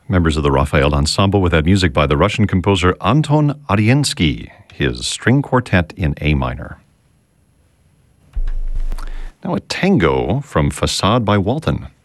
Members of the Raphael Ensemble with that music by the Russian composer Anton Arensky, his string quartet in A minor. Now a tango from Facade by Walton.